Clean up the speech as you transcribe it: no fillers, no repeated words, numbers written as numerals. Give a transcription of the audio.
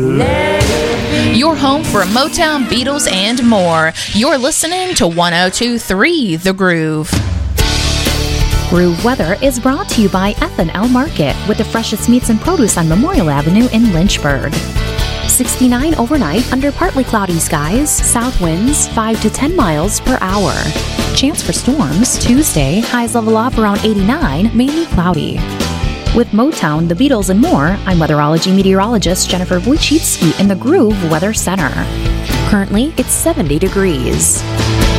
Your home for Motown, Beatles, and more. You're listening to 102.3 The Groove. Groove Weather is brought to you by F&L Market with the freshest meats and produce on Memorial Avenue in Lynchburg. 69 overnight under partly cloudy skies, south winds 5 to 10 miles per hour. Chance for storms Tuesday, highs level off around 89, mainly cloudy. With Motown, the Beatles, and more, I'm weatherology meteorologist Jennifer Wojcicki in the Groove Weather Center. Currently, it's 70 degrees.